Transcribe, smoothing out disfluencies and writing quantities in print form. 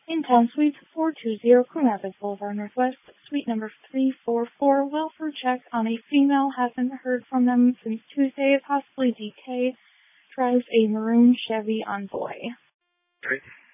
In town, suite 420, Queen Boulevard Northwest, suite number 344. Welfare check on a female. Hasn't heard from them since Tuesday. Possibly DK. Drives a maroon Chevy Envoy. Okay.